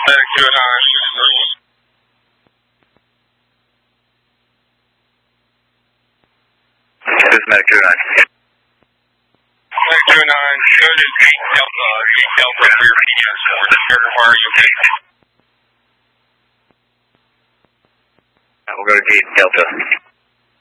This is Medic 209. Medic 209, go to 8 Delta for your PDS for the trigger wire, you okay? We'll go to 8 Delta.